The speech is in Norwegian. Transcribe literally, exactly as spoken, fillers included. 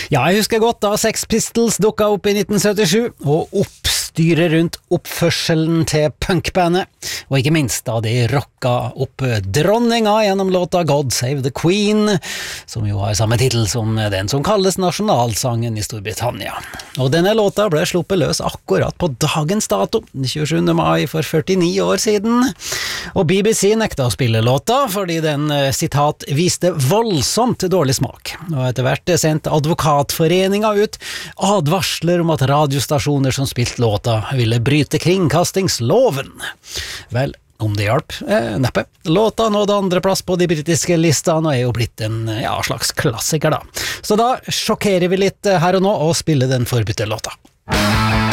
Ja, jeg husker godt da Sex Pistols dukket opp i nitten syttisju, og oppstyret rundt oppførselen til punkbandet, og ikke minst da de rocka opp dronninga gjennom låta God Save the Queen, som jo har samme titel som den som kalles nasjonalsangen i Storbritannia. Og denne låta ble sluppet løs akkurat på dagens dato, tjuesjuende mai for førtini år siden, og B B C nekta å spille låta fordi den, sitat, viste voldsomt dårlig smak, og etter hvert sendte Advokatforeninga ut advarsler om at radiostasjoner som spilte låta ville bryte kringkastingsloven. Vel, om det hjalp, eh, neppe. Låta nådde andreplass på de britiske listene og er jo blitt en ja, slags klassiker da. Så da sjokkerer vi litt her og nå og spiller den forbudte låta.